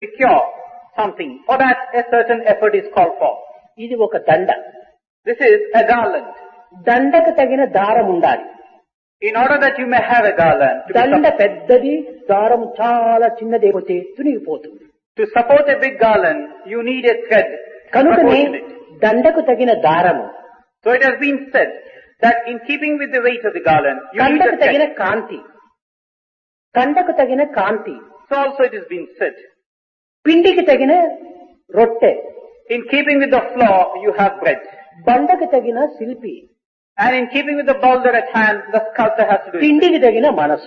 secure something. For that, a certain effort is called for. ఇది ఒక దండ. This is a garland. దండకు తగిన దారం ఉండాలి. In order that you may have a garland, దండ పెద్దది, దారం చాలా చిన్నదైపోతే తునిగిపోతుంది. to support a big garland, you need a thread. కనుకనే proportionate. దండకు తగిన దారము, So it has been said that in keeping with the weight of the garland, you need కండకు a తగిన thread. కాంతి, కండకు తగిన కాంతి, So also it has been said, పిండికి తగిన రొట్టె, in keeping with the flour, you have bread. బండకు తగిన శిల్పి, And in keeping with the boulder at hand, the sculptor has to do it. తిండికి తగిన మనసు.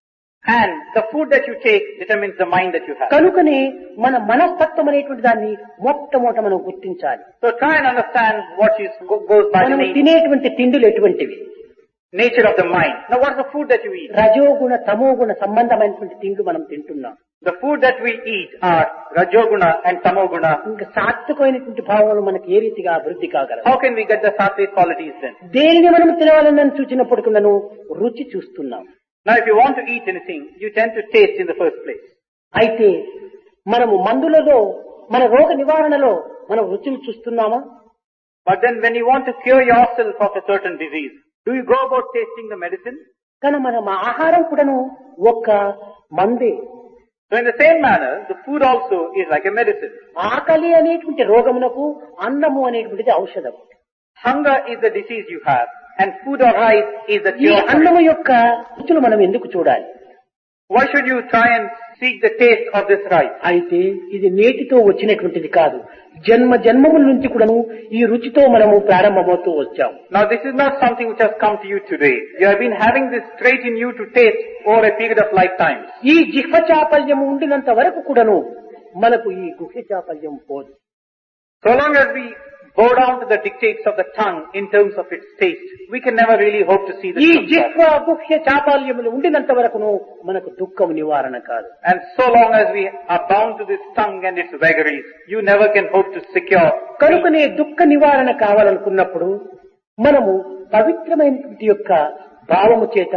And the food that you take determines the mind that you have. కనుకనే మన మనస్తత్వం అనేటువంటి దాన్ని మొట్టమొదట మనం గుర్తించాలి. So try and understand what goes by the మనం name, తినేటువంటి తిండులు ఎటువంటివి? nature of the mind. Now what is the food that you eat? రజోగుణ తమోగుణ సంబంధమైనటువంటి తిండ్లు మనం తింటున్నాం. The food that we eat are Rajoguna and Tamoguna. ఇంకా సాత్వికమైనటువంటి భావాలు మనకి ఏ రీతిగా అభివృద్ధి కాగలవు? How can we get the sattvic qualities then? దేనిని మనం తినవాలని చూచినప్పుడు కూడాను రుచి చూస్తున్నాం. Now if you want to eat anything, you tend to taste in the first place. అయితే మనము మందులలో మన రోగ నివారణలో మనం రుచులు చూస్తున్నామా? But then when you want to cure yourself of a certain disease, do you go about tasting the medicine? కానీ మన ఆహారం కూడాను ఒక్క మందే. So in the same manner, the food also is like a medicine. ఆకలి అనేటువంటి రోగమునకు అన్నము అనేటువంటిది ఔషధం. Hunger is the disease you have, and food or rice is the ఈ cure for it. అన్నము యొక్క రుచులు మనం ఎందుకు చూడాలి? Why should you try and seek the taste of this rice? అయితే ఇది నేటితో వచ్చినటువంటిది కాదు. జన్మ జన్మముల నుంచి కూడాను ఈ రుచితో మనము ప్రారంభమవుతూ వచ్చాం. Now this is not something which has come to you today. You have been having this trait in you to taste over a period of lifetimes. ఈ జిహ్వ చాపల్యము ఉండినంత వరకు కూడాను మనకు ఈ గుహ్య చాపల్యం పోదు. So long as we bow down to the dictates of the tongue in terms of its taste, we can never really hope to see the ఈ truth of జిహ్వ God. గుహ్య చాపల్యములు ఉండినంత వరకును మనకు దుఃఖం నివారణ కాదు. And so long as we are bound to this tongue and its vagaries, you never can hope to secure peace. కనుకనే దుఃఖ నివారణ కావాలనుకున్నప్పుడు మనము పవిత్రమైనటువంటి యొక్క భావము చేత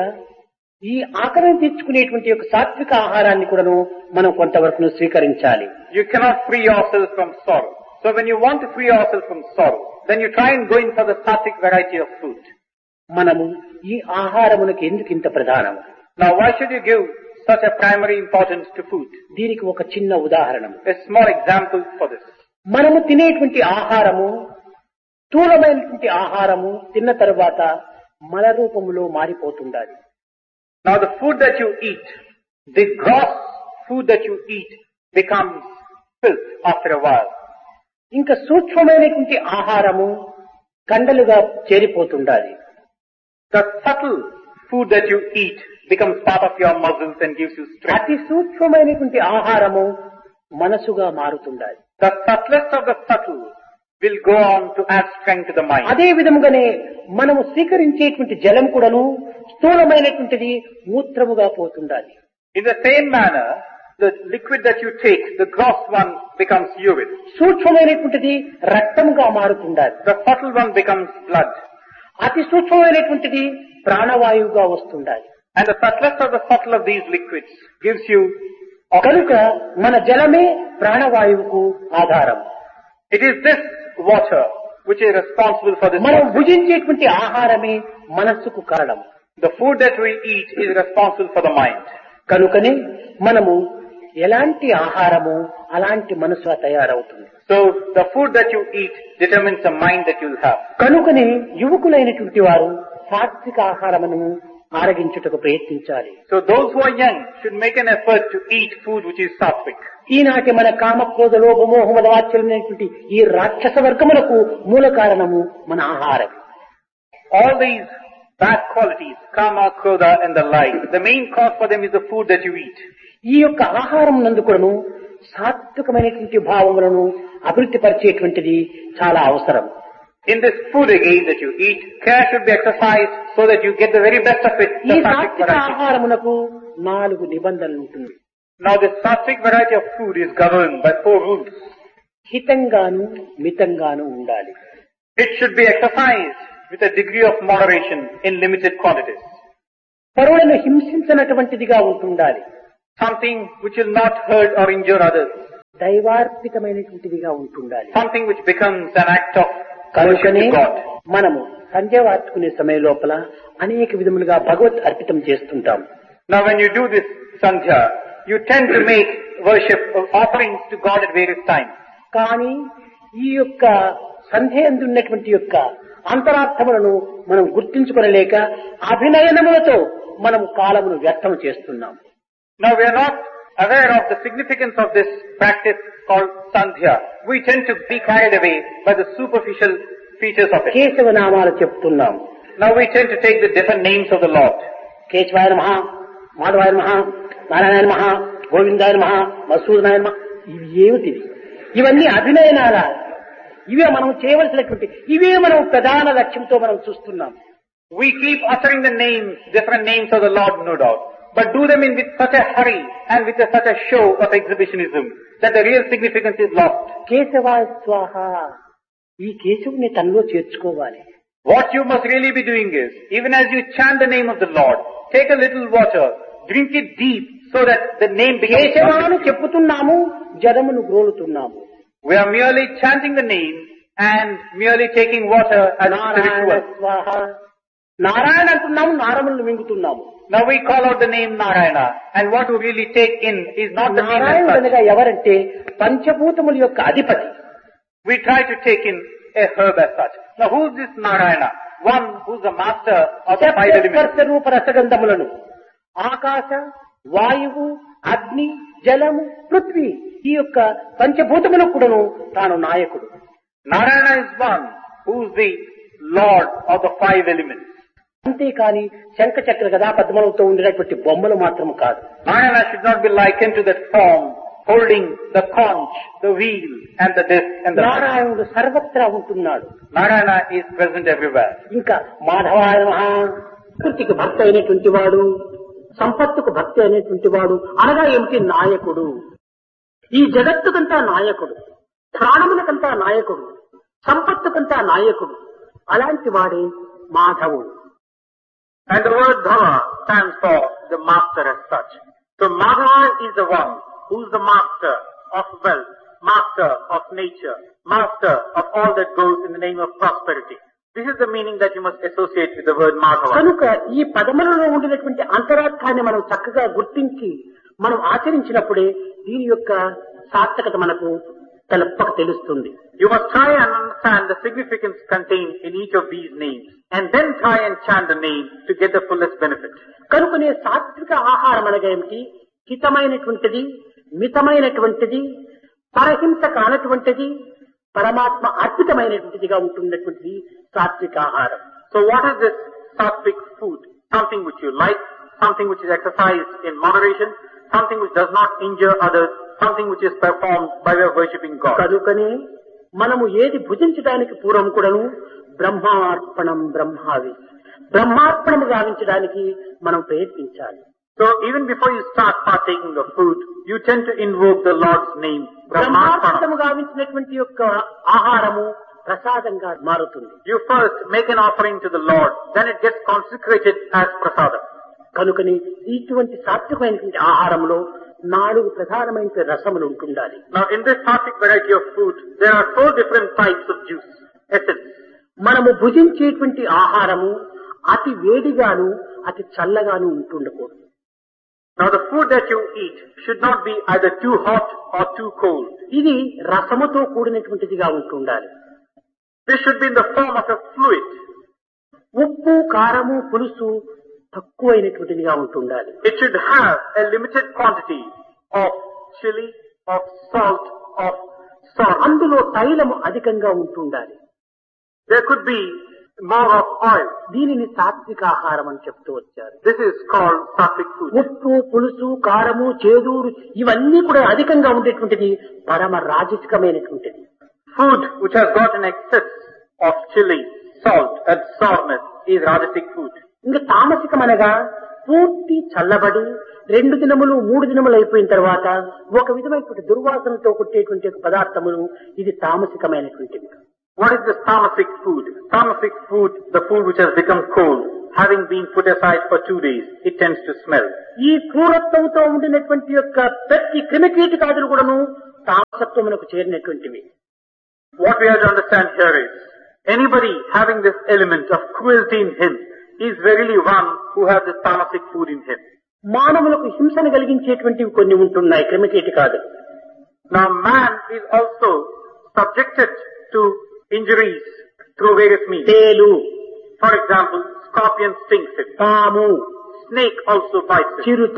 ఈ ఆకలిని తీర్చుకునేటువంటి యొక్క సాత్విక ఆహారాన్ని కూడాను మనం కొంతవరకు స్వీకరించాలి. You cannot free yourself from sorrow. So when you want to free yourself from sorrow, then you try and go in for the sattvic variety of food. మనము ఈ ఆహారమునకు ఎందుకు ఇంత ప్రధానం? Now why should you give such a primary importance to food? దీనికి ఒక చిన్న ఉదాహరణ. A small example for this. మనము తినేటువంటి ఆహారము స్థూలమైనటువంటి ఆహారము తిన్న తరువాత మల రూపములో మారిపోతుండాలి. Now the food that you eat, the gross food that you eat becomes filth after a while. ఇంకా సూక్ష్మమైనటువంటి ఆహారము కండలుగా చేరిపోతుండాలి. The subtle food that you eat becomes part of your muscles and gives you strength. అతి సూక్ష్మమైనటువంటి ఆహారము మనసుగా మారుతుండాలి. The subtlest of the subtle will go on to add strength to the mind. అదే విధముగానే మనము స్వీకరించేటువంటి జలం కూడాను స్థూలమైనటువంటిది మూత్రముగా పోతుండాలి. In the same manner, the liquid that you take, the gross one becomes urine. సూక్ష్మమైనటువంటిది రక్తముగా మారుతుండాలి. The subtle one becomes blood. అతి సూక్ష్మమైనటువంటిది ప్రాణవాయువుగా వస్తుండాలి. And the subtlest of the subtle of these liquids gives you కనుక మన జలమే ప్రాణవాయువుకు ఆధారం. It is this water which is responsible for this. మనం భుజించేటువంటి ఆహారమే మనస్సుకు కారణం. The food that we eat is responsible for the mind. కనుకనే మనము ఎలాంటి ఆహారము అలాంటి మనసుగా తయారవుతుంది. So the food that you eat determines the mind that you'll have. కనుకనే యువకులైనటువంటి వారు సాత్విక ఆహారమును ఆరగించుటకు ప్రయత్నించాలి. So those who are young should make an effort to eat food which is sattvic. ఈనాటి మన కామ క్రోధ లోభ మోహ మద వాత్సల్యమైనటువంటి ఈ రాక్షస వర్గములకు మూల కారణము మన ఆహారం. All these bad qualities, kama, krodha and the like, the main cause for them is the food that you eat. ఈ యొక్క ఆహారం నందు కూడాను సాత్వికమైనటువంటి భావములను అభివృద్ధి పరిచేటువంటిది చాలా అవసరం. In this food again that you eat, care should be exercised so that you get the very best of it, ఈ the sattvic సాత్విక variety. ఆహారమునకు 4 నిబంధనలు ఉంటుంది. Now this sattvic variety of food is governed by 4 rules. హితంగాను మితంగాను ఉండాలి. It should be exercised with a degree of moderation in limited quantities. పరులను హింసించనటువంటిదిగా ఉంటుండాలి. Something which will not hurt or injure others. దైవార్పితమైనటువంటిదిగా ఉంటుండాలి. Something which becomes an act of worship కనుకనే to God. మనము సంధ్య వార్చుకునే సమయం లోపల అనేక విధములుగా భగవత్ అర్పితం చేస్తుంటాం. Now when you do this Sandhya, you tend to make worship offerings to God at various times. కానీ ఈ యొక్క సంధ్య యందు ఉన్నటువంటి యొక్క అంతరార్థములను మనం గుర్తించుకొనలేక అభినయనములతో మనం కాలమును వ్యర్థం చేస్తున్నాం. Now we are not aware of the significance of this practice called Sandhya. We tend to be carried away by the superficial features of it. Keshava నామాలు చెప్తున్నాం. Now we tend to take the different names of the Lord. కేశవాయ నమః, మాధవాయ నమః, నారాయణాయ నమః, గోవిందాయ నమః, మసూదనాయ నమః. ఇవి ఏమిటివి? ఇవన్నీ అభినయనాల. ఇవే మనం చేయవలసినటువంటి, ఇవే మనం ప్రధాన లక్ష్యంతో మనం చూస్తున్నాం. We keep uttering the names, different names of the Lord, no doubt, but do them with such a hurry and with such a show of exhibitionism that the real significance is lost. కేశవాయ స్వాహ. ఈ కేశవుని తనలో చేర్చుకోవాలి. What you must really be doing is, even as you chant the name of the Lord, take a little water, drink it deep so that the name becomes కేశవాను చెప్పుతున్నాము, జలమును గ్రోలుతున్నాము. We are merely chanting the name and merely taking water as Narayana spiritual. స్వాహ. నారాయణ అంటున్నాము, నారములను మింగుతున్నాము. Now we call out the name Narayana, and what we really take in is not the name as నారాయణుడు such. అనగా ఎవరంటే పంచభూతముల యొక్క అధిపతి. We try to take in a herb as such. Now who is this Narayana? One who's the master of the five elements. స్పర్శ రూప రసగంధములను ఆకాశ, వాయువు, అగ్ని, జలము, పృథ్వీ ఈ యొక్క పంచభూతములకు కూడాను తాను నాయకుడు. Narayana is one who's the Lord of the five elements. అంతేకాని శంఖ చక్ర గదా పద్మలతో ఉండేటువంటి బొమ్మలు మాత్రం కాదు. Narayana should not be likened to that form holding the conch, the wheel and the disc and the... నారాయణుడు సర్వత్రా ఉంటున్నాడు. Narayana is present everywhere. ఇంకా మాధవాయ నమః, ప్రకృతికి భక్తి అయినటువంటి వాడు, సంపత్తుకు భక్తి అయినటువంటి వాడు అనగా ఏమిటి? నాయకుడు. ఈ జగత్తుకంతా నాయకుడు, ప్రాణములకంతా నాయకుడు, సంపత్తుకంతా నాయకుడు. అలాంటి వాడే మాధవుడు. And the word Dhava stands for the master as such. So Madhava is the one who's the master of wealth, master of nature, master of all that goes in the name of prosperity. This is the meaning that you must associate with the word Madhava. కనుక ఈ పదములలో ఉండినటువంటి అంతరార్థాన్ని మనం చక్కగా గుర్తించి మనం ఆచరించినప్పుడే దీని యొక్క సార్థకత మనకు తలపక తెలుస్తుంది. You must try and understand the significance contained in each of these names and then try and chant the name to get the fullest benefit. కనుకనే సాత్విక ఆహారం అనగా ఏమిటి? హితమైనటువంటిది, మితమైనటువంటిది, పరహింస కానటువంటిది, పరమాత్మ అర్పితమైనటువంటిదిగా ఉంటున్నటువంటిది సాత్విక ఆహారం. So what is this sattvic food? Something which you like, something which is exercised in moderation, something which does not injure others, something which is performed by way of worshipping God. కనుకనే మనము ఏది భుజించడానికి పూర్వం కూడాను బ్రహ్మార్పణం బ్రహ్మావి, బ్రహ్మార్పణము గావించడానికి మనం ప్రయత్నించాలి. So even before you start partaking of food, you tend to invoke the Lord's name, Brahmarpana. బ్రహ్మార్పణము గావించినటువంటి యొక్క ఆహారము ప్రసాదంగా మారుతుంది. You first make an offering to the Lord, then it gets consecrated as prasadam. కనుకని ఇటువంటి సాత్వికమైనటువంటి ఆహారంలో 4 ప్రధానమైన రసములు ఉంటుండాలి. Now in this sattvic variety of food, there are 4 different types of juice, essence. మనము భుజించేటువంటి ఆహారము అతి వేడిగాను అతి చల్లగాను ఉంటుండకూడదు. Now the food that you eat should not be either too hot or too cold. ఇది రసముతో కూడినటువంటిదిగా ఉంటుండాలి. This should be in the form of a fluid. ఉప్పు, కారము, పులుసు తక్కువైనటువంటిదిగా ఉంటుండాలి. It should have a limited quantity of chili, of salt, of salt. అందులో తైలము అధికంగా ఉంటుండాలి. There could be more of oil. దీనిని సాత్విక ఆహారం అని చెప్తూ వచ్చారు. This is called sattvic food. ఉప్పు, పులుసు, కారము, చేదూరు ఇవన్నీ కూడా అధికంగా ఉండేటువంటిది పరమ రాజసికమైనటువంటిది. Food which has got an excess of chili, salt and sourness is rajasic food. ఇంకా తామసికం అనగా పూర్తి చల్లబడి 2 దినములు 3 దినములు అయిపోయిన తర్వాత ఒక విధమైనటువంటి దుర్వాసనతో కొట్టేటువంటి పదార్థములు ఇది తామసికమైనటువంటిది. What is this tamasic food? Tamasic food, the food which has become cold, having been put aside for 2 days, it tends to smell. ఈ క్రూరత్వంతో ఉండినటువంటి యొక్క ప్రతి క్రిమికీటకాదులు కూడాను తామసత్వమునకు చేరినటువంటివి. What we have to understand here is, anybody having this element of cruelty in him is verily one who has this tamasic food in him. మానవులకు హింసను కలిగించేటువంటివి కొన్ని ఉంటున్నాయి, క్రిమికేటి కాదు. Now man is also subjected to injuries through various means. తేలు, For example, scorpion stings it. పాము, Snake also bites it. Chirutha,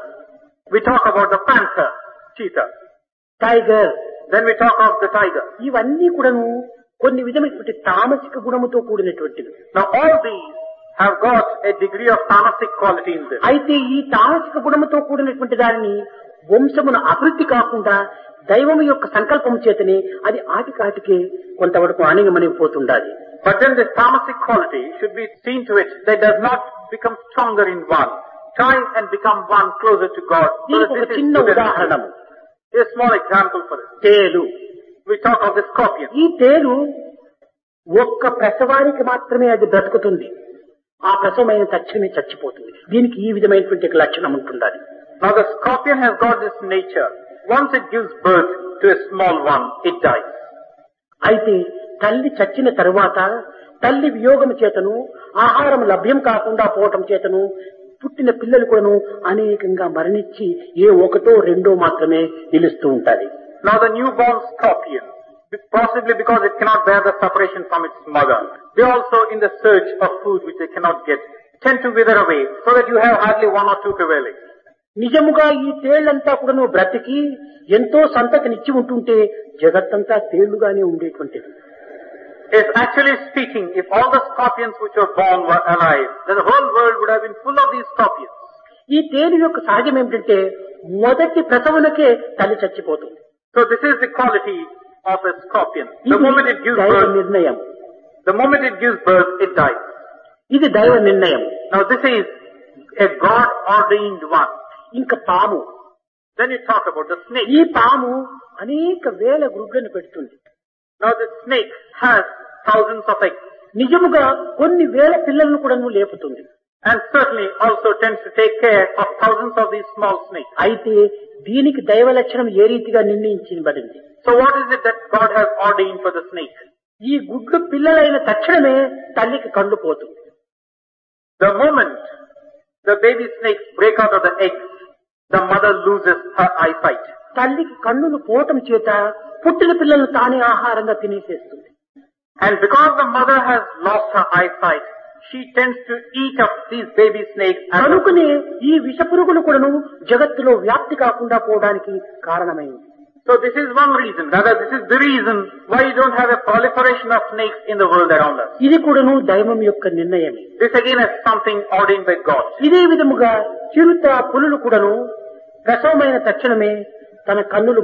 We talk about the panther, cheetah. Tiger, Then we talk of the tiger. ఇవన్నీ కూడాను కొన్ని విధమైనటువంటి తామసిక గుణముతో కూడినటువంటివి. Now all these have got a degree of tamasic quality in them. అయితే ఈ తామసిక గుణముతో కూడినటువంటి దానిని వంశమును అభివృద్ధి కాకుండా దైవము యొక్క సంకల్పం చేతనే అది ఆటికాటికే కొంతవరకు అణిగమణిగిపోతుండాలి. But then this tamasic quality should be seen to it that does not become stronger in one. Try and become one closer to God. So దీనికి that ఒక this is చిన్న good and ఉదాహరణము, a small example for this. తేలు. We talk of the scorpion. ఈ తేలు ఒక్క ప్రసవానికి మాత్రమే అది బ్రతుకుతుంది. ఆ ప్రసవమైన తక్షణమే చచ్చిపోతుంది. దీనికి ఈ విధమైనటువంటి లక్షణం ఉంటుండాలి. Now the scorpion has got this nature. Once it gives birth to a small one, it dies. అయితే తల్లి చచ్చిన తరువాత తల్లి వియోగం చేతను ఆహారం లభ్యం కాకుండా పోవటం చేతను పుట్టిన పిల్లలు కూడాను అనేకంగా మరణించి ఏ ఒకటో రెండో మాత్రమే నిలుస్తూ ఉంటాయి. Now the newborn scorpion, possibly because it cannot bear the separation from its mother, they also in the search of food which they cannot get, tend to wither away so that you have hardly one or two prevailing. నిజముగా ఈ తేళ్లంతా కూడాను బ్రతికి ఎంతో సంతతినిచ్చి ఉంటుంటే జగత్తంతా తేళ్లుగానే ఉండేటువంటిది. If actually speaking, if all the scorpions which were born were alive, then the whole world would have been full of these scorpions. ఈ తేలు యొక్క సహజం ఏమిటంటే మొదటి ప్రసవనకే తల్లి చచ్చిపోతుంది. So this is the quality of a scorpion. The ఇది moment it gives దైవ birth, నిర్ణయం. it dies. ఇది దైవ నిర్ణయం. Now this is a God-ordained one. ఇంకా పాము, Then you talk about the snake. ఈ పాము అనేక వేల గుడ్లను పెడుతుంది. Now the snake has thousands of eggs నిజముగా కొన్ని వేల పిల్లలను కూడా లేపుతుంది. and certainly also tends to take care of thousands of these small snakes. అయితే దీనికి దైవ లక్షణం ఏ రీతిగా నిర్ణయించబడింది? So what is it that God has ordained for the snake? ఈ గుడ్లు పిల్లలైన తక్షణమే తల్లికి కళ్ళు పోతుంది. The moment the baby snakes break out of the eggs, the mother loses her eyesight. తల్లికి కన్నులు పోవటం చేత పుట్టిన పిల్లలను తానే ఆహారంగా తినేసేస్తుంది. And because the mother has lost her eyesight, she tends to eat up these baby snakes. కనుకనే ఈ విషపురుగులు కూడాను జగత్తులో వ్యాప్తి కాకుండా పోవడానికి కారణమైంది. So this is one reason, rather this is the reason why you don't have a proliferation of snakes in the world around us. ఇది కూడాను దైవం యొక్క నిర్ణయమే. This again is something ordained by God. ఇదే విధముగా చిరుత పులులు కూడాను ప్రసవమైన తక్షణమే తన కన్నులు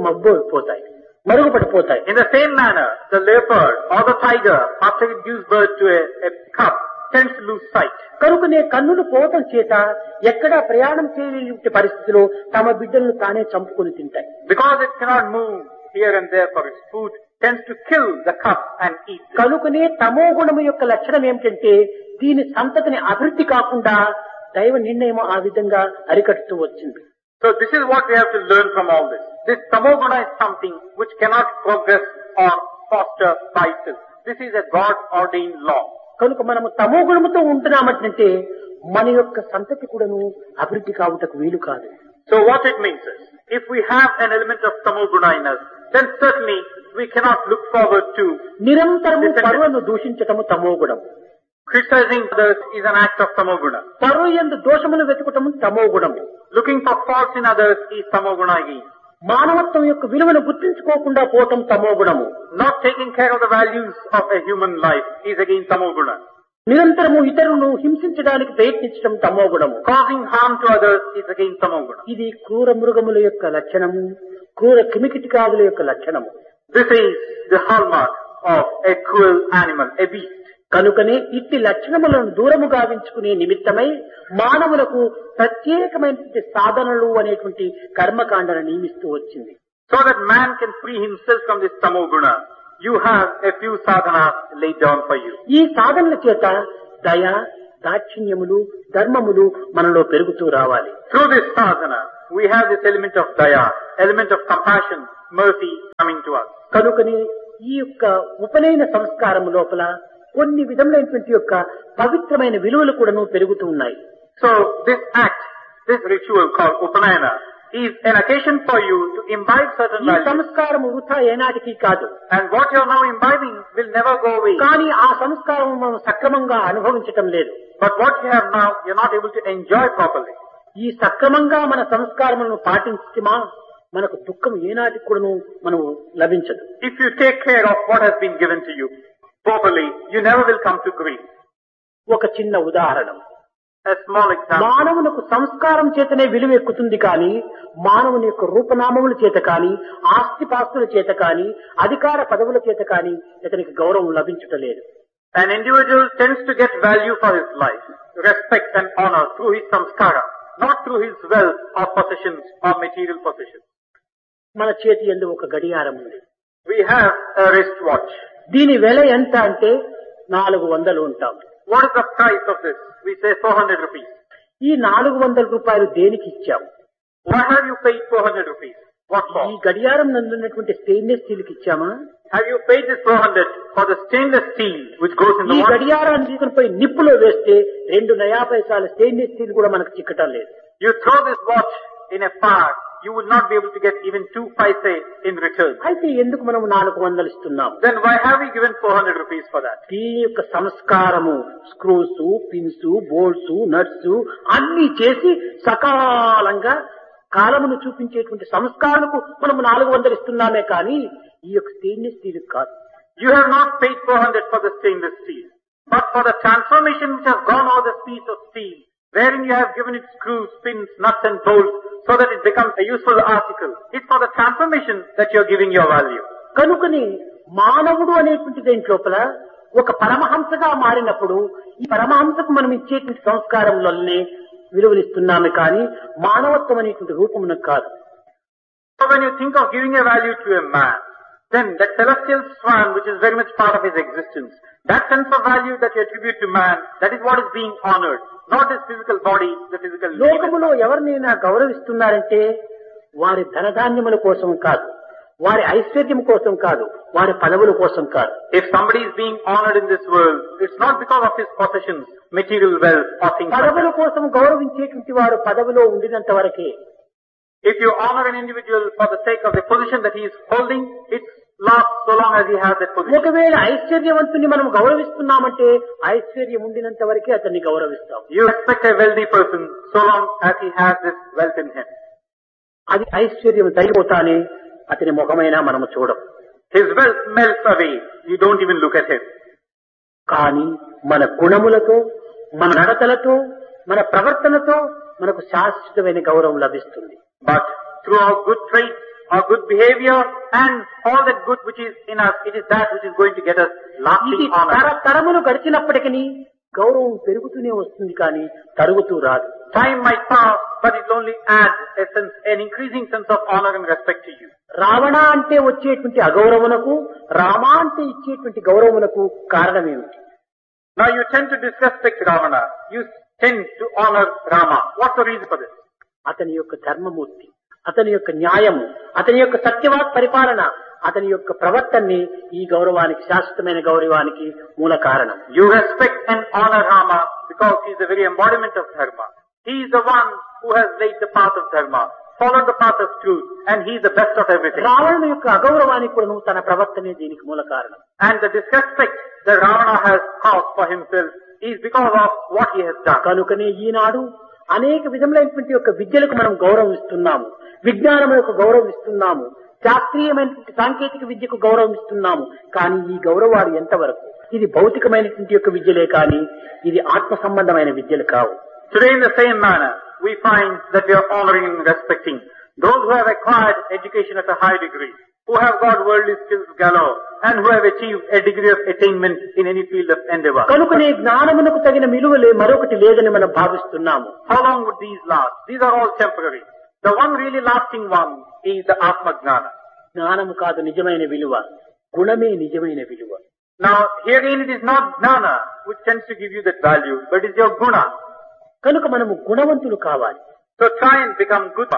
మరుగుపడిపోతాయి. In the same manner, the leopard or the tiger, after it gives birth to a cub, tends to lose sight. కనుకనే కన్నులు పోవటం చేత ఎక్కడా ప్రయాణం చేయలేని పరిస్థితిలో తమ బిడ్డలను తానే చంపుకొని తింటాయి. Because it cannot move here and there for its food, tends to kill the cub and eat it. కనుకనే తమో గుణము యొక్క లక్షణం ఏమిటంటే దీని సంతతిని అభివృద్ధి కాకుండా దైవ నిర్ణయం ఆ విధంగా అరికట్టుతూ వచ్చింది. So this is what we have to learn from all this. This tamoguna is something which cannot progress or foster by itself. This is a God-ordained law. కనుక మనము తమో గుణముతో ఉంటున్నామంటే మన యొక్క సంతతి కూడాను అభివృద్ధి కావుటకు వీలు కాదు. So what it means is, if we have an element of tamoguna in us, then certainly we cannot look forward to నిరంతరము పరులను దూషించటము తమో గుణం. criticizing others is an act of tamoguna. పరువు యందు దోషములు వెతుకటము తమో గుణము. Looking for faults in others is tamoguna again. మానవత్వం యొక్క విలువను గుర్తించుకోకుండా పోవటం తమో గుణము. Not taking care of the values of a human life is again tamoguna. నిరంతరము ఇతరులను హింసించడానికి ప్రయత్నించడం తమో గుణము. Causing harm to others is again tamoguna. ఇది క్రూర మృగముల యొక్క లక్షణము, క్రూర క్రిమికీటకాదుల యొక్క లక్షణము. This is the hallmark of a cruel animal, a beast. కనుకనే ఇట్టి లక్షణములను దూరము గావించుకునే నిమిత్తమై మానవులకు ప్రత్యేకమైనటువంటి సాధనలు అనేటువంటి కర్మకాండను నియమిస్తూ వచ్చింది. So that man can free himself from this tamoguna, you have a few sadhanas laid down for you. ఈ సాధనల చేత దయ, దాక్షిణ్యములు, ధర్మములు మనలో పెరుగుతూ రావాలి. Through this sadhana, we have this element of daya, element of compassion, mercy coming to us. కనుకని ఈ యొక్క ఉపనయన సంస్కారం లోపల కొన్ని విధములైనటువంటి యొక్క పవిత్రమైన విలువలు కూడాను పెరుగుతూ ఉన్నాయి. So this act, this ritual called Upanayana, is an occasion for you to imbibe certain ఈ values. సంస్కారం వృథా ఏనాటికి కాదు. And what you are now imbibing will never go away. కానీ ఆ సంస్కారం మనం సక్రమంగా అనుభవించటం లేదు. But what you have now, you are not able to enjoy properly. ఈ సక్రమంగా మన సంస్కారములను పాటించమా మనకు దుఃఖం ఏనాటికి కూడాను మనము లభించదు. If you take care of what has been given to you properly, you never will come to grief. ఒక చిన్న ఉదాహరణ. A small example. మానవునికి సంస్కారం చేతనే విలువ ఎక్కుతుంది కానీ మానవుని యొక్క రూపనామముల చేత కానీ ఆస్తిపాస్తుల చేత కానీ అధికార పదవుల చేత కానీ ఇతనికి గౌరవం లభించటలేదు. An individual tends to get value for his life, respect and honor through his samskara, not through his wealth or possessions or material possessions. మన చేతి యందు ఒక గడియారం ఉంది. We have a wristwatch. దీని వెల ఎంత అంటే 400 ఉంటాం. What is the price of this? We say 400 rupees. ఈ 400 రూపాయలు దేనికి ఇచ్చాం? Why have you paid 400 rupees? What for? ఈ గడియారం నందున్నటువంటి స్టెయిన్లెస్ స్టీల్ కి ఇచ్చామా? Have you paid this 400 for the stainless steel which goes in the ఈ watch? గడియారాన్ని తీసుకుని పోయి నిప్పులో వేస్తే 2 నయా పైసల స్టెయిన్లెస్ స్టీల్ కూడా మనకు చిక్కటం లేదు. You throw this watch in a fire, you would not be able to get even 2 paise in return. అయితే ఎందుకు మనం 400 ఇస్తున్నాం? Then why have we given 400 rupees for that? దీని యొక్క సంస్కారము స్క్రూస్, పిన్స్, బోల్ట్స్, నట్స్ అన్ని చేసి సకాలంగా కాలమును చూపించేటువంటి సంస్కారముకు మనం 400 ఇస్తున్నామే కానీ ఈ యొక్క స్టెయిన్లెస్ స్టీల్ కాదు. You have not paid 400 for the stainless steel, but for the transformation which has gone over this piece of steel, wherein you have given it screws, pins, nuts and bolts, so that it becomes a useful article. It's for the transformation that you are giving your value. కనుకని మానవుడు అనేటువంటి దేని లోపల ఒక పరమహంసగా మారినప్పుడు ఈ పరమహంసకు మనం ఇచ్చేటువంటి సంస్కారంలోనే విలువనిస్తున్నామే కానీ మానవత్వం అనేటువంటి రూపమునకు కాదు. So when you think of giving a value to a man, then that celestial swan which is very much part of his existence, that sense of value that you attribute to man, that is what is being honored, not his physical body, the physical limb. లోకములో ఎవరినైనా గౌరవిస్తున్నారంటే వారి ధనధాన్యముల కోసం కాదు, వారి ఐశ్వర్యం కోసం కాదు, వారి పదవుల కోసం కాదు. If somebody is being honored in this world, it's not because of his possessions, material wealth or things like పదవుల that. కోసం గౌరవించేటువంటి వారు పదవిలో ఉండినంత వరకే. If you honor an individual for the sake of the position that he is holding, it lasts so long as he has that position. ఒకవేళ ఐశ్వర్యవంతుని మనం గౌరవిస్తున్నామంటే ఐశ్వర్యం ఉండినంత వరకే అతన్ని గౌరవిస్తాం. You respect a wealthy person so long as he has this wealth in him. అది ఐశ్వర్యం తగ్గిపోతానే అతని ముఖమైనా మనము చూడం. His wealth melts away. You don't even look at him. కానీ మన గుణములతో, మన నడతలతో, మన ప్రవర్తనతో మనకు శాశ్వతమైన గౌరవం లభిస్తుంది. But through our good traits, our good behavior and all that good which is in us, it is that which is going to get us ఇది lasting honor. తరతరములు గడిచినప్పటికీ గౌరవం పెరుగుతూనే వస్తుంది కానీ తరుగుతూ రాదు. Time might pass, but it will only add an increasing sense of honor and respect to you. Ravana అంటే వచ్చేటువంటి అగౌరవమునకు, రామ అంటే ఇచ్చేటువంటి గౌరవమునకు కారణమేమిటి? Now you tend to disrespect Ravana. You tend to honor Rama. What's the reason for this? అతని యొక్క ధర్మమూర్తి, అతని యొక్క న్యాయము, అతని యొక్క సత్యవాక్ పరిపాలన, అతని యొక్క ప్రవర్తనని ఈ గౌరవానికి, శాశ్వతమైన గౌరవానికి మూల కారణం. You respect and honor Rama because he is the very embodiment of dharma. He is the one who has laid the path of dharma, followed the path of truth, and he is the best of everything. రావణుని యొక్క అగౌరవానికి కూడా తన ప్రవర్తనే దీనికి మూల కారణం. And the disrespect that Ravana has caused for himself is because of what he has done. కనుకనే ఈనాడు అనేక విధములైనటువంటి యొక్క విద్యలకు మనం గౌరవం ఇస్తున్నాము, విజ్ఞానం యొక్క గౌరవం ఇస్తున్నాము, శాస్త్రీయమైనటువంటి సాంకేతిక విద్యకు గౌరవం ఇస్తున్నాము. కానీ ఈ గౌరవాలు ఎంతవరకు? ఇది భౌతికమైనటువంటి యొక్క విద్యలే కానీ ఇది ఆత్మ సంబంధమైన విద్యలు కావు. Today in the same manner, we find that we are honoring and respecting those who have acquired education at a high degree, who have got worldly skills galore, and who have achieved a degree of attainment in any field of endeavor. కనుకనే జ్ఞానమునకు తగిన విలువలే మరొకటి లేదని మనం భావిస్తున్నాము. How long would these last? These are all temporary. The one really lasting one is the Atma Jnana. జ్ఞానము కాదు నిజమైన విలువ, గుణమే నిజమైన విలువ. Now, here again it is not Jnana which tends to give you that value, but it is your Guna. కనుక మనము గుణవంతులు కావాలి. So try and become good.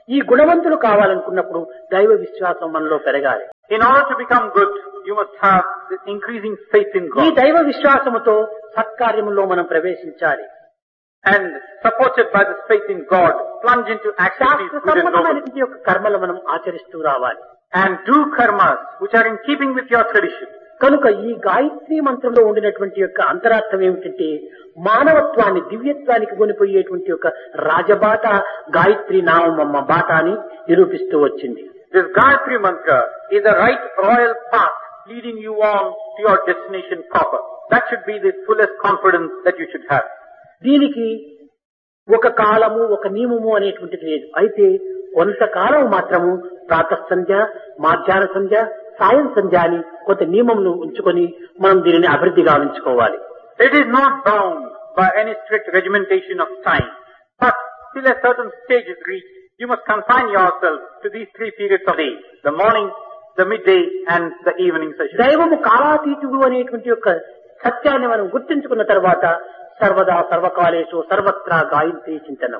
ఈ గుణవంతులు కావాలనుకున్నప్పుడు దైవ విశ్వాసం మనలో పెరగాలి. In order to become good, you must have this increasing faith in ఈ God. దైవ విశ్వాసముతో సత్కార్యములో మనం ప్రవేశించాలి. And supported by this faith in God, plunge into activities శాస్త్ర good and noble. సంబంధమైనటువంటి యొక్క కర్మలు మనం ఆచరిస్తూ రావాలి. And do karmas which are in keeping with your tradition. కనుక ఈ గాయత్రి మంత్రంలో ఉండినటువంటి యొక్క అంతరార్థం ఏమిటంటే మానవత్వాన్ని దివ్యత్వానికి కొనిపోయేటువంటి యొక్క రాజబాట గాయత్రి నామమ్మ బాట అని నిరూపిస్తూ వచ్చింది. This Gayatri mantra is a right royal path leading you on to your destination proper. That should be the fullest confidence that you should have. దీనికి ఒక కాలము ఒక నియమము అనేటువంటిది లేదు. అయితే కొంతకాలం మాత్రము ప్రాతః సంధ్య, మధ్యాహ్న సంధ్య, సాయం సంధ్య అని కొంత నియమములు ఉంచుకొని మనం దీనిని అభివృద్ధి గావించుకోవాలి. It is not bound by any strict regimentation of time, but till a certain stage is reached, you must confine yourself to these 3 periods of the day: the morning, the midday, and the evening session. దైవము కాలాతీతుడు అనేటువంటి యొక్క సత్యాన్ని మనం గుర్తించుకున్న తర్వాత సర్వదా సర్వకాలేషు సర్వత్రా Gayatri చింతనం.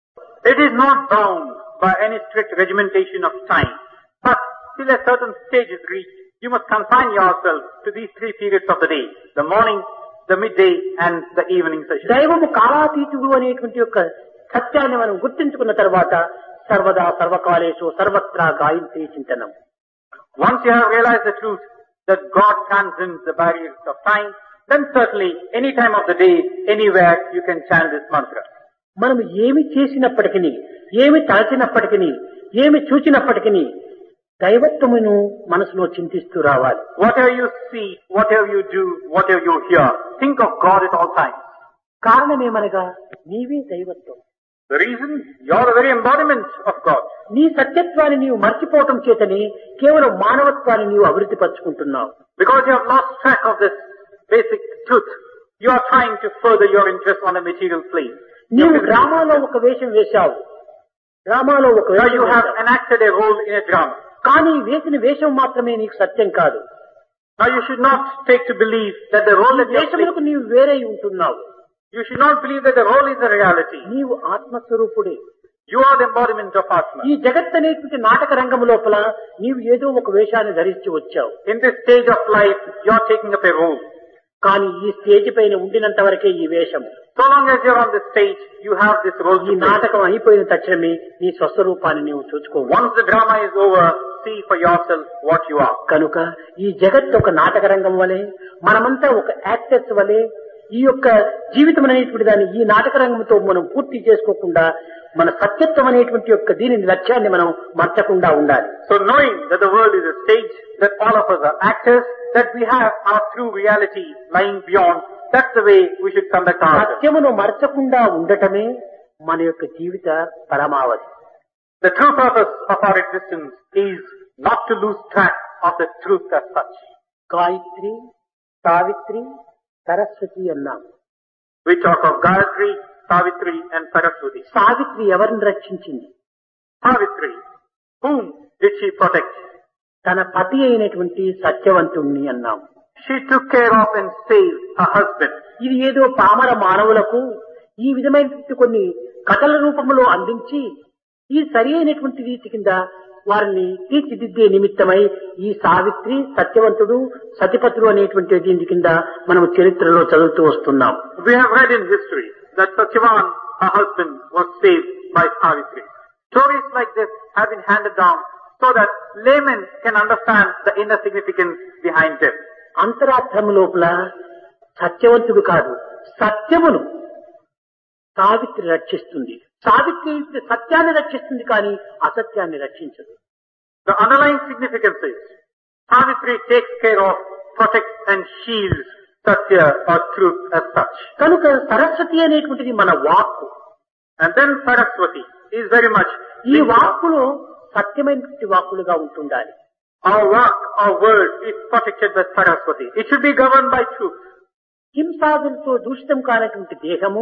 It is not bound by any strict regimentation of time, but till a certain stage is reached, you must confine yourself to these 3 periods of the day: the morning, the midday, and the evening session. దైవము కాలాతీతుడు అనేటువంటి యొక్క సత్యాన్ని మనం గుర్తించుకున్న తర్వాత సర్వదా సర్వకాలేషు సర్వత్రా Gayatri చింతనం. Once you have realized the truth that God transcends the barriers of time, then certainly any time of the day, anywhere, you can chant this mantra. మనం ఏమి చేసినప్పటికీ, ఏమి తలచినప్పటికీ, ఏమి చూచినప్పటికీ దైవత్వమును మనసులో చింతిస్తూ రావాలి. Whatever you see, whatever you do, whatever you hear, think of God at all times. కారణమేమనగా నీవే దైవత్వం. The reason, you are the very embodiment of God. నీ సత్యత్వాన్ని నీవు మర్చిపోవటం చేతని కేవలం మానవత్వాన్ని నీవు అభివృద్ధి పరుచుకుంటున్నావు. Because you have lost track of this basic truth, you are trying to further your interest on a material plane. నీవు డ్రామాలో ఒక వేషం వేశావు. డ్రామాలో ఒక Now వేషం you have వేశావు. enacted a role in a drama. కానీ వేసిన వేషం మాత్రమే నీకు సత్యం కాదు. Now you should not take to believe that the role that you have played, వేషములకు నీవు వేరై ఉంటున్నావు. you should not believe that the role is a reality. నీవు ఆత్మస్వరూపుడే. You are the embodiment of Atma. ఈ జగత్ అనేటువంటి నాటక రంగం లోపల నీవు ఏదో ఒక వేషాన్ని ధరించి వచ్చావు. In this stage of life, you are taking up a role. కానీ ఈ స్టేజ్ పైన ఉండినంత వరకే ఈ వేషము. So long as you are on the stage, you have this role ఈ to play. నాటకం అయిపోయిన తక్షణమే నీ స్వస్వరూపాన్ని నీవు చూసుకోవాలి. Once the drama is over, see for yourself what you are. కనుక ఈ జగత్ ఒక నాటక రంగం వలె, మనమంతా ఒక యాక్టర్స్ వలె, ఈ యొక్క జీవితం అనేటువంటి దాన్ని ఈ నాటక రంగంతో మనం పూర్తి చేసుకోకుండా మన సత్యత్వం అనేటువంటి యొక్క దీనిని లక్ష్యాన్ని మనం మర్చకుండా ఉండాలి. So knowing that the world is a stage, that all of us are actors, that we have our true reality lying beyond, that's the way we should conduct ourselves. సత్యమును మర్చకుండా ఉండటమే మన యొక్క జీవిత పరమావధి. The true purpose of our existence is not to lose track of the truth as such. Gayatri, Savitri, Saraswati అన్నాం. We talk of Gayatri, Savitri and Saraswati. Savitri ఎవరిని రక్షించింది? Savitri, whom did she protect? తన పతి అయినటువంటి సత్యవంతుణ్ణి అన్నాం. She took care of and saved her husband. ఇది ఏదో పామర మానవులకు ఈ విధమైనటువంటి కొన్ని కథల రూపంలో అందించి ఈ సరి అయినటువంటి రీతి కింద వారిని తీర్చిదిద్దే నిమిత్తమై ఈ సావిత్రి, సత్యవంతుడు, సతిపతుడు అనేటువంటి దీని కింద మనం చరిత్రలో చదువుతూ వస్తున్నాం. We have read in history that Satyavan, her husband, was saved by Savitri. Stories like this have been handed down so that laymen can understand the inner significance behind them. అంతరార్థం లోపల సత్యవంతుడు కాదు, సత్యమును సావిత్రి రక్షిస్తుంది. సావిత్రి సత్యాన్ని రక్షిస్తుంది కానీ అసత్యాన్ని రక్షించదు. The underlying significance is Savitri takes care of, protects and shields Satya or truth as such. కనుక సరస్వతి అనేటువంటిది మన వాక్కు. And then Saraswati is very much ఈ వాక్కులో సత్యమైనటువంటి వాక్కులుగా ఉంటుండాలి. our work, our word is protected by Saraswati. It should be governed by truth. హింసాదులతో దూషితం కానటువంటి దేహము,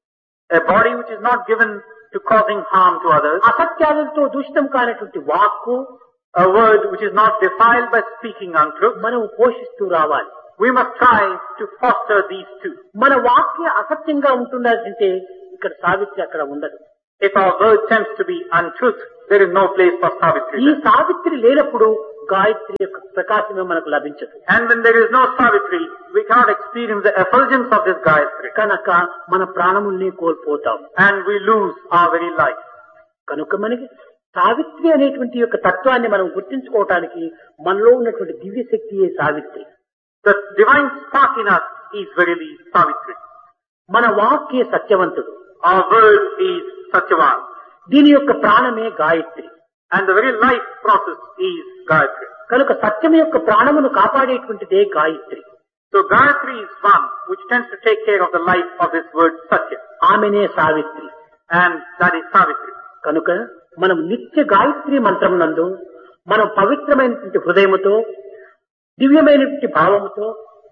A body which is not given to causing harm to others. అసత్యాలతో దూషితం కానటువంటి వాక్కు A word which is not defiled by speaking untruth. మనం పోషిస్తూ రావాలి. We must try to foster these two. మన వాక్య అసత్యంగా ఉంటుండాలంటే ఇక్కడ సావిత్రి అక్కడ ఉండదు. If our word tends to be untruth, there is no place for ఈ Savitri. సావిత్రి లేనప్పుడు గాయత్రి యొక్క ప్రకాశమే మనకు లభించదు. And when there is no Savitri, we cannot experience the effulgence of this Gayatri. కనుక మన ప్రాణముల్ని కోల్పోతాం. And we lose our very life. కనుక మనకి సావిత్రి అనేటువంటి యొక్క తత్వాన్ని మనం గుర్తించుకోవటానికి మనలో ఉన్నటువంటి దివ్య శక్తియే Savitri. The divine spark in us is verily Savitri. మన వాక్యే సత్యవంతుడు. Our word is Satyavan. దీని యొక్క ప్రాణమే Gayatri. And the very life process is Gayatri. కనుక సత్యం యొక్క ప్రాణమును కాపాడేటువంటిదే Gayatri. So Gayatri is one which tends to take care of the life of this word Satya. ఆమెనే Savitri. And that is Savitri. కనుక మనం నిత్య గాయత్రి మంత్రం నందు మనం పవిత్రమైనటువంటి హృదయముతో దివ్యమైనటువంటి భావముతో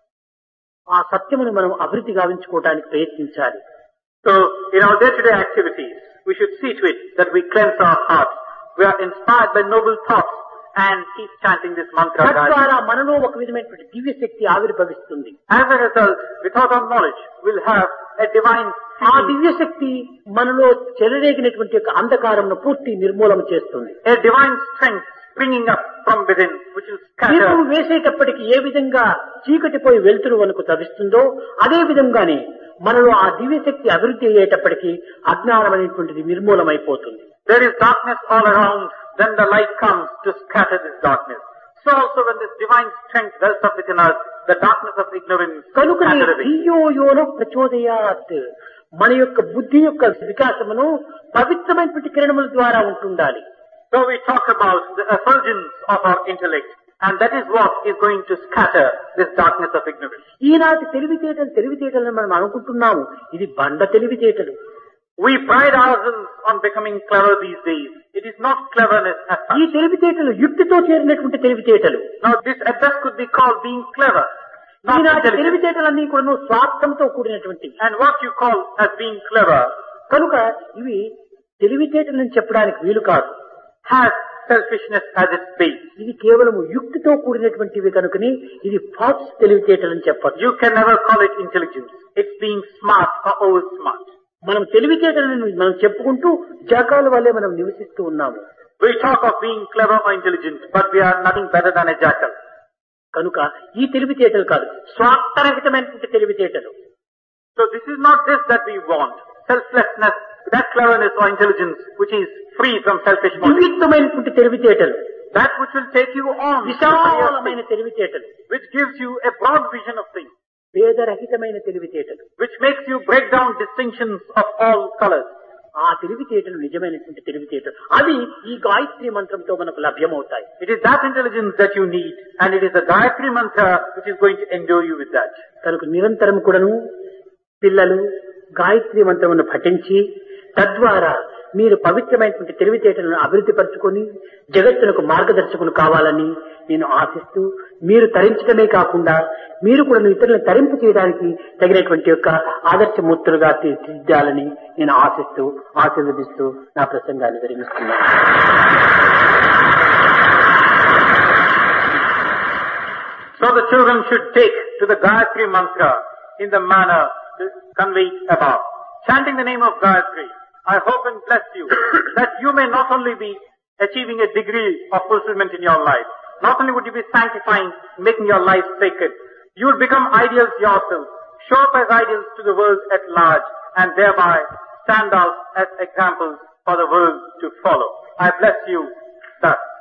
ఆ సత్యమును మనం అభివృద్ధి గావించుకోవడానికి ప్రయత్నించాలి. So in our day-to-day activities, we should see to it that we cleanse our hearts. We are inspired by noble thoughts and keep chanting this mantra. తద్వారా మనలో ఒక విధమైనటువంటి దివ్య శక్తి ఆవిర్భవిస్తుంది. As a result, without our knowledge, we'll have a divine ఆ దివ్య శక్తి మనలో చెలరేగినటువంటి యొక్క అంధకారంను పూర్తి నిర్మూలన చేస్తుంది. a divine strength springing up from within, which will దీపం scatter. వేసేటప్పటికి ఏ విధంగా చీకటిపోయి వెలుతురు వరకు తవిస్తుందో అదే విధంగానే మనలో ఆ దివ్య శక్తి అభివృద్ధి అయ్యేటప్పటికి అజ్ఞానం అనేటువంటిది నిర్మూలమైపోతుంది. There is darkness all around, then the light comes to scatter this darkness. So also when this divine strength wells up within us, the darkness of ignorance is కనుకనే scattered away. ధియో యోన ప్రచోదయాత్ మన యొక్క బుద్ధి యొక్క వికాసమును పవిత్రమైనటువంటి కిరణముల ద్వారా ఉంటుండాలి. So we talk about the effulgence of our intellect, and that is what is going to scatter this darkness of ignorance. ఈనాటి తెలివితేటలు మనం అనుకుంటున్నాము, ఇది బండ తెలివితేటలు. We pride ourselves on becoming clever these days. It is not cleverness as ఈ such. తెలివితేటలు యుక్తితో చేరినటువంటి తెలివితేటలు. Now this at best could be called being clever, not ఈనాటి intelligent. తెలివితేటలన్నీ కూడా స్వార్థంతో కూడినటువంటి And what you call as being clever కనుక ఇవి తెలివితేటలని చెప్పడానికి వీలు కాదు. has selfishness as its base. ఇది కేవలం యుక్తితో కూడినటువంటివి కనుకని ఇది ఫాల్స్ తెలివితేటలని చెప్పచ్చు. You can never call it intelligence. It's being smart or over smart. మనం తెలివితేటలను మనం చెప్పుకుంటూ జకాల వల్లే మనం నివసిస్తూ ఉన్నాము. We talk of being clever or intelligent, but we are nothing better than a jackal. కనుక ఈ తెలివితేటలు కాదు, స్వార్థరహితమైనటువంటి తెలివితేటలు. So this is not this that we want. Selflessness, that cleverness or intelligence which is free from selfish motives. దివ్యత్వమైనటువంటి తెలివితేటలు, That which will take you on, విశాలమైన తెలివితేటలు, which gives you a broad vision of things, భేదరహితమైన తెలివితేటలు. which makes you break down distinctions of all colors. ఆ తెలివితేటలు నిజమైనటువంటి తెలివితేటలు. అవి ఈ గాయత్రి మంత్రంతో మనకు లభ్యమవుతాయి. It is that intelligence that you need, and it is the Gayatri Mantra which is going to endure you with that. కనుక నిరంతరం కూడాను పిల్లలు గాయత్రి మంత్రమును పఠించి తద్వారా మీరు పవిత్రమైనటువంటి తెలివితేటలను అభివృద్ధి పరచుకొని జగత్తునకు మార్గదర్శకులు కావాలని నేను ఆశిస్తూ, మీరు తరించడమే కాకుండా మీరు కూడా ఇతరులను తరింపు చేయడానికి తగినటువంటి యొక్క ఆదర్శమూర్తులుగా తీర్చిదిద్దాలని నేను ఆశిస్తూ ఆశీర్వదిస్తూ నా ప్రసంగాన్ని విరమిస్తున్నాను. So the children should take to the Gayatri Mantra in the manner conveyed above. Chanting the name of Gayatri, I hope and bless you that you may not only be achieving a degree of fulfillment in your life, not only would you be sanctifying, making your life sacred, you will become ideals yourself, show up as ideals to the world at large, and thereby stand out as examples for the world to follow. I bless you thus.